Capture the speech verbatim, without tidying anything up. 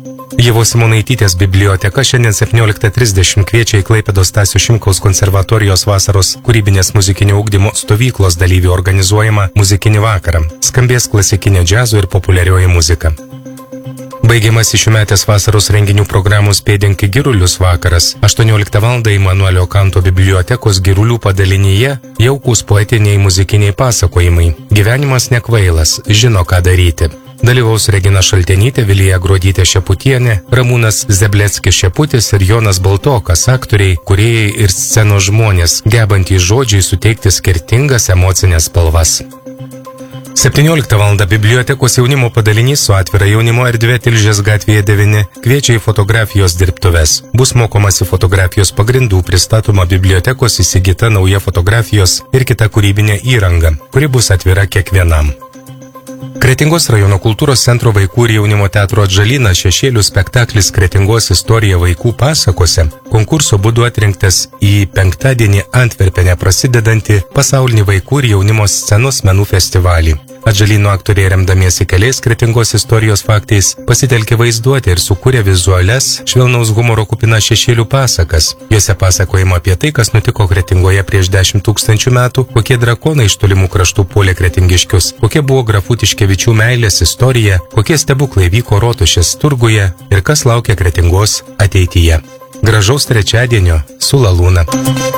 Ievos Simonaitytės biblioteka šiandien septynioliktą trisdešimt kviečia į Klaipėdos Stasio Šimkaus konservatorijos vasaros kūrybinės muzikinio ugdymo stovyklos dalyvių organizuojamą muzikinį vakarą. Skambės klasikinė džiazo ir populiarioji muzika. Baigiamas šiųmetės vasaros renginių programos Pėdinki Girulius vakaras. aštuonioliktą valandą Imanuelio Kanto bibliotekos Girulių padalinyje jaukūs poetiniai muzikiniai pasakojimai. Gyvenimas nekvailas, žino ką daryti. Dalyvaus Regina Šaltenytė, Vilija Gruodytė Šeputienė, Ramūnas Zebleckis Šeputis ir Jonas Baltokas, aktoriai, kūrėjai ir scenos žmonės, gebantys žodžiai suteikti skirtingas emocinės spalvas. septynioliktą valandą bibliotekos jaunimo padalinys su atvira jaunimo erdvė Tilžės gatvėje devyni kviečia į fotografijos dirbtuves. Bus mokomasi fotografijos pagrindų, pristatoma bibliotekos įsigyta nauja fotografijos ir kita kūrybinė įranga, kuri bus atvira kiekvienam. Kretingos rajono kultūros centro vaikų ir jaunimo teatro Atžalynas šešėlių spektaklis Kretingos istorija vaikų pasakose konkurso būdu atrinktas į penktadienį Antverpene prasidedantį pasaulinį vaikų ir jaunimo scenos menų festivalį. Atžalyno aktoriai, remdamiesi keliais Kretingos istorijos faktais, pasitelkė vaizduotę ir sukūrė vizualias, švelnaus humoro kupina šešėlių pasakas. Jose pasakojama apie tai, kas nutiko Kretingoje prieš dešimt tūkstančių metų, kokie drakonai iš tolimų kraštų puolė kretingiškius, kokie buvo grafų Tiškevičių meilės istorija, kokie stebuklai vyko Rotušės turguje ir kas laukia Kretingos ateityje. Gražaus trečiadienio su Lalūna.